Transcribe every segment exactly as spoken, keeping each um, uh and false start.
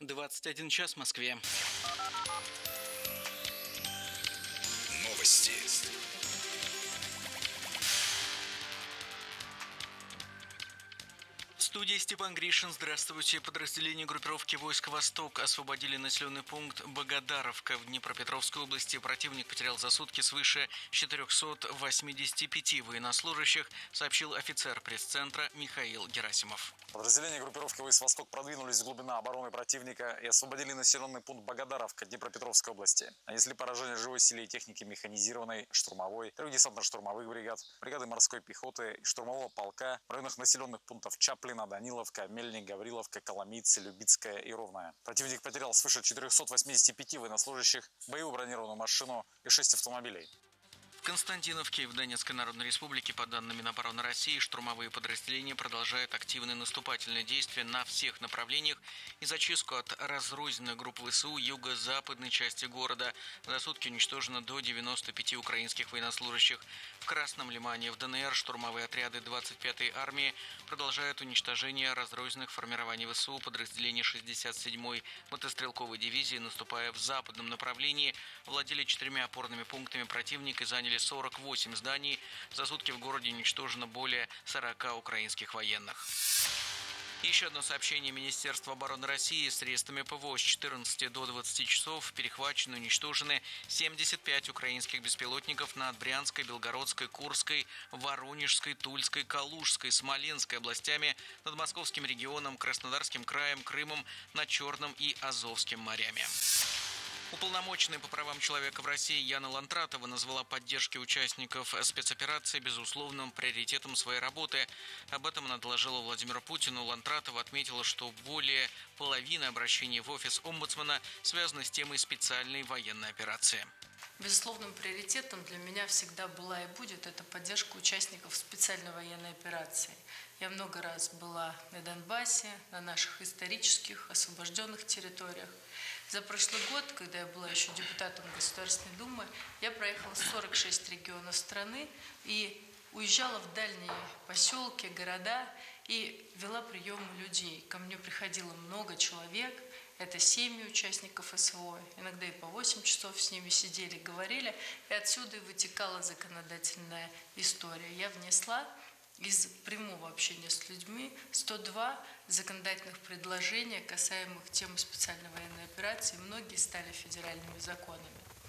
двадцать один час в Москве. Новости. В студии Степан Гришин. Здравствуйте. Подразделения группировки войск «Восток» освободили населенный пункт Богодаровка в Днепропетровской области. Противник потерял за сутки свыше четырехсот восьмидесяти пяти военнослужащих, сообщил офицер пресс-центра Михаил Герасимов. Подразделения группировки войск «Восток» продвинулись в глубина обороны противника и освободили населенный пункт Богодаровка Днепропетровской области. Нанесли поражение живой силе и техники механизированной, штурмовой, трех десантно-штурмовых бригад, бригады морской пехоты и штурмового полка в районах населенных пунктов Чаплина, Даниловка, Мельник, Гавриловка, Коломийцы, Любицкая и Ровная. Противник потерял свыше четырехсот восьмидесяти пяти военнослужащих, боевую бронированную машину и шесть автомобилей. В Константиновке в Донецкой Народной Республике, по данным Минобороны России, штурмовые подразделения продолжают активные наступательные действия на всех направлениях и зачистку от разрозненных групп ВСУ юго-западной части города. За сутки уничтожено до девяноста пяти украинских военнослужащих. В Красном Лимане в ДНР штурмовые отряды двадцать пятой армии продолжают уничтожение разрозненных формирований ВСУ. Подразделения шестьдесят седьмой мотострелковой дивизии, наступая в западном направлении, владели четырьмя опорными пунктами противника и заняли сорок восемь зданий. За сутки в городе уничтожено более сорока украинских военных. Еще одно сообщение Министерства обороны России: средствами ПВО с четырнадцати до двадцати часов перехвачены и уничтожены семьдесят пять украинских беспилотников над Брянской, Белгородской, Курской, Воронежской, Тульской, Калужской, Смоленской областями, над Московским регионом, Краснодарским краем, Крымом, над Черным и Азовским морями. Уполномоченная по правам человека в России Яна Лантратова назвала поддержки участников спецоперации безусловным приоритетом своей работы. Об этом она доложила Владимиру Путину. Лантратова отметила, что более половины обращений в офис омбудсмена связаны с темой специальной военной операции. Безусловным приоритетом для меня всегда была и будет это поддержка участников специальной военной операции. Я много раз была на Донбассе, на наших исторических освобожденных территориях. За прошлый год, когда я была еще депутатом Государственной Думы, я проехала сорок шесть регионов страны и уезжала в дальние поселки, города и вела приемы людей. Ко мне приходило много человек. Это семьи участников СВО, иногда и по восемь часов с ними сидели, говорили, и отсюда и вытекала законодательная история. Я внесла из прямого общения с людьми сто два законодательных предложения, касаемых темы специальной военной операции, многие стали федеральными законами.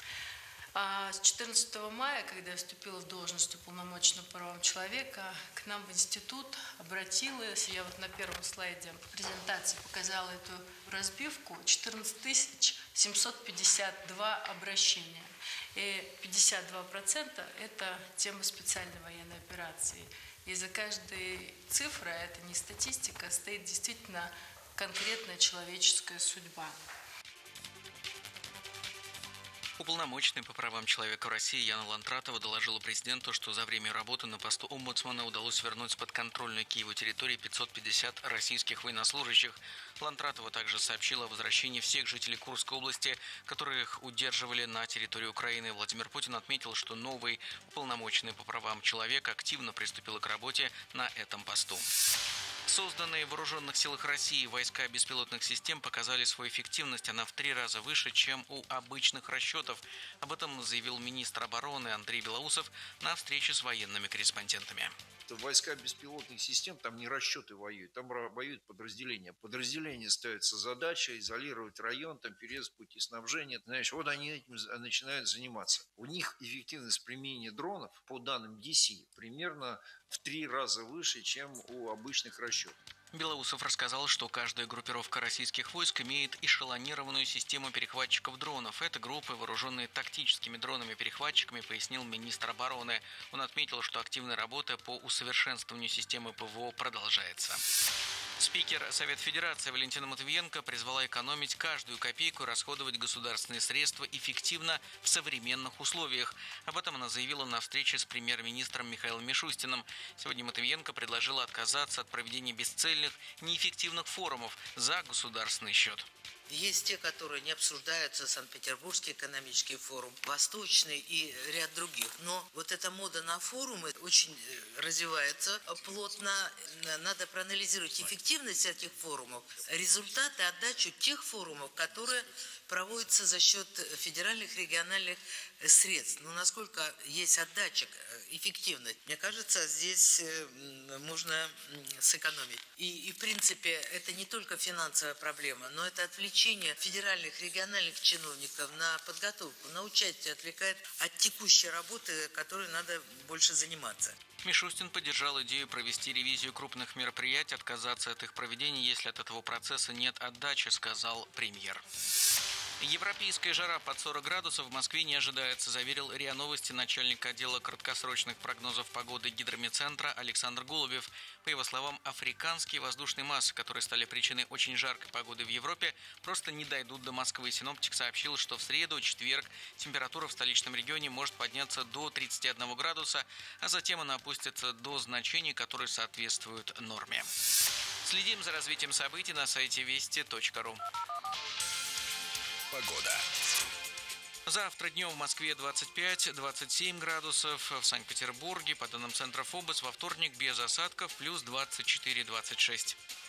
А с четырнадцатого мая, когда я вступила в должность уполномоченного по правам человека, к нам в институт обратилась, я вот на первом слайде презентации показала эту разбивку, четырнадцать тысяч семьсот пятьдесят два обращения. И пятьдесят два процента это тема специальной военной операции. И за каждой цифрой, это не статистика, стоит действительно конкретная человеческая судьба. Уполномоченный по правам человека в России Яна Лантратова доложила президенту, что за время работы на посту омбудсмена удалось вернуть с подконтрольной Киеву территории пятьсот пятьдесят российских военнослужащих. Лантратова также сообщила о возвращении всех жителей Курской области, которых удерживали на территории Украины. Владимир Путин отметил, что новый уполномоченный по правам человека активно приступил к работе на этом посту. Созданные в Вооруженных силах России войска беспилотных систем показали свою эффективность. Она в три раза выше, чем у обычных расчетов. Об этом заявил министр обороны Андрей Белоусов на встрече с военными корреспондентами. Войска беспилотных систем, там не расчеты воюют, там воюют подразделения. Подразделения ставится задача изолировать район, там перерезать пути снабжения. Знаешь, вот они этим начинают заниматься. У них эффективность применения дронов, по данным ди си, примерно в три раза выше, чем у обычных расчетов. Белоусов рассказал, что каждая группировка российских войск имеет эшелонированную систему перехватчиков дронов. Это группы, вооруженные тактическими дронами-перехватчиками, пояснил министр обороны. Он отметил, что активная работа по усовершенствованию системы ПВО продолжается. Спикер Совета Федерации Валентина Матвиенко призвала экономить каждую копейку и расходовать государственные средства эффективно в современных условиях. Об этом она заявила на встрече с премьер-министром Михаилом Мишустиным. Сегодня Матвиенко предложила отказаться от проведения бесцельных, неэффективных форумов за государственный счет. Есть те, которые не обсуждаются, Санкт-Петербургский экономический форум, Восточный и ряд других. Но вот эта мода на форумы очень развивается плотно. Надо проанализировать эффективность этих форумов, результаты, отдачу тех форумов, которые проводятся за счет федеральных, региональных средств. Но насколько есть отдача, эффективность, мне кажется, здесь можно сэкономить. И, и в принципе, это не только финансовая проблема, но это отвлечение федеральных, региональных чиновников на подготовку, на участие, отвлекает от текущей работы, которой надо больше заниматься. Мишустин поддержал идею провести ревизию крупных мероприятий, отказаться от их проведения, если от этого процесса нет отдачи, сказал премьер. Европейская жара под сорок градусов в Москве не ожидается, заверил РИА Новости начальник отдела краткосрочных прогнозов погоды Гидромедцентра Александр Голубев. По его словам, африканские воздушные массы, которые стали причиной очень жаркой погоды в Европе, просто не дойдут до Москвы. Синоптик сообщил, что в среду, четверг температура в столичном регионе может подняться до тридцати одного градуса, а затем она опустится до значений, которые соответствуют норме. Следим за развитием событий на сайте вести точка ру. Погода. Завтра днем в Москве двадцать пять - двадцать семь градусов, в Санкт-Петербурге, по данным Центра ФОБОС, во вторник без осадков плюс двадцать четыре - двадцать шесть.